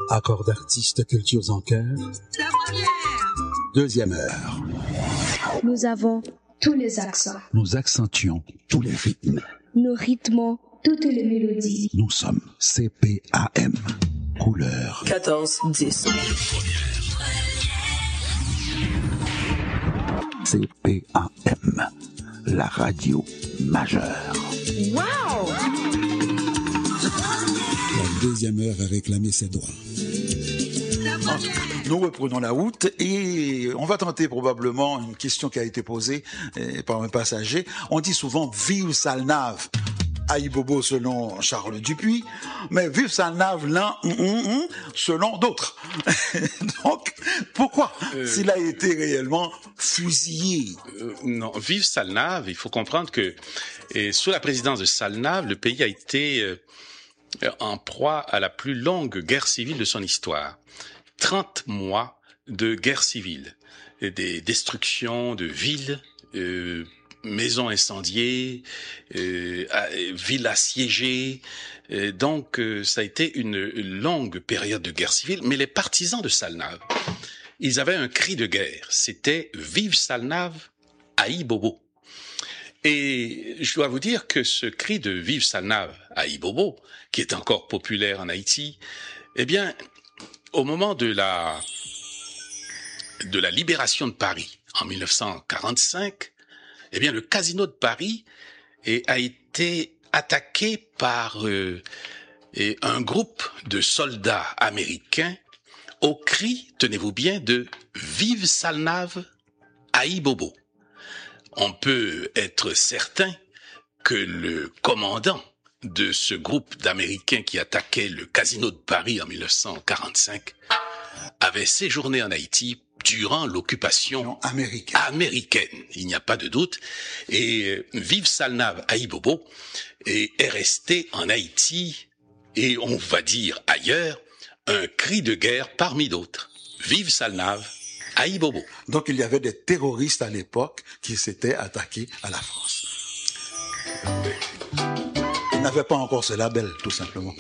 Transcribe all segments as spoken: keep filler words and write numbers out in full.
Accord d'artistes, cultures en chœur. La première. Deuxième heure. Nous avons tous les accents. Nous accentuons tous les rythmes. Nous rythmons toutes les mélodies. Nous sommes C P A M. Couleur. quatorze dix. C P A M. La radio majeure. Wow! La deuxième heure a réclamé ses droits. Nous reprenons la route et on va tenter probablement une question qui a été posée eh, par un passager. On dit souvent « Vive Salnave » Aïbobo selon Charles Dupuis, mais « Vive Salnave » là, hum, hum, hum, selon d'autres. Donc, pourquoi euh, s'il a été réellement fusillé euh, Non, Vive Salnave, il faut comprendre que et sous la présidence de Salnave, le pays a été euh, en proie à la plus longue guerre civile de son histoire. trente mois de guerre civile, des destructions de villes, euh, maisons incendiées, euh, villes assiégées. Euh, donc, euh, ça a été une longue période de guerre civile. Mais les partisans de Salnave, ils avaient un cri de guerre. C'était « Vive Salnave, Aïbobo ». Et je dois vous dire que ce cri de « Vive Salnave, Aïbobo », qui est encore populaire en Haïti, eh bien, au moment de la de la libération de Paris en mille neuf cent quarante-cinq, eh bien le casino de Paris est, a été attaqué par euh, et un groupe de soldats américains au cri, tenez-vous bien, de Vive Salnave, Aïbobo. On peut être certain que le commandant de ce groupe d'Américains qui attaquait le casino de Paris en mille neuf cent quarante-cinq avait séjourné en Haïti durant l'occupation américaine. américaine, il n'y a pas de doute. Et euh, Vive Salnave Aïbobo est, est resté en Haïti et on va dire ailleurs un cri de guerre parmi d'autres. Vive Salnave Aïbobo. Donc il y avait des terroristes à l'époque qui s'étaient attaqués à la France. Il n'avait pas encore ce label, tout simplement.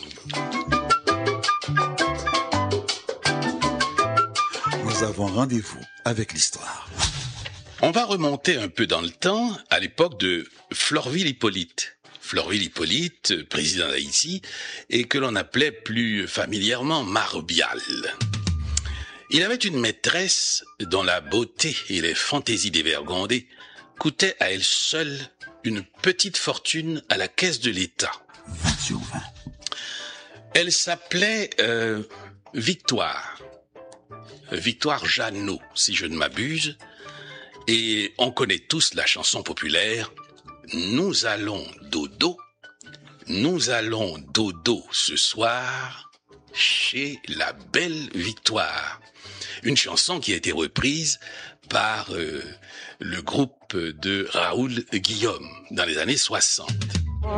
Nous avons rendez-vous avec l'histoire. On va remonter un peu dans le temps, à l'époque de Florvil-Hippolyte. Florvil-Hippolyte, président d'Haïti, et que l'on appelait plus familièrement Marbial. Il avait une maîtresse dont la beauté et les fantaisies dévergondées coûtaient à elle seule une petite fortune à la caisse de l'État. vingt sur vingt. Elle s'appelait euh, Victoire. Victoire Jeannot, si je ne m'abuse. Et on connaît tous la chanson populaire « Nous allons dodo, nous allons dodo ce soir chez la belle Victoire ». Une chanson qui a été reprise par euh, le groupe de Raoul Guillaume dans les années soixante.